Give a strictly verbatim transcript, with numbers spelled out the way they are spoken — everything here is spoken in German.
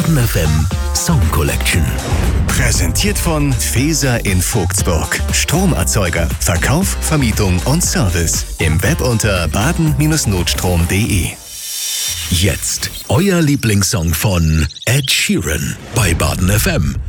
Baden F M Song Collection. Präsentiert von Feser in Vogtsburg. Stromerzeuger, Verkauf, Vermietung und Service. Im Web unter baden Notstrom punkt de. Jetzt euer Lieblingssong von Ed Sheeran bei Baden F M.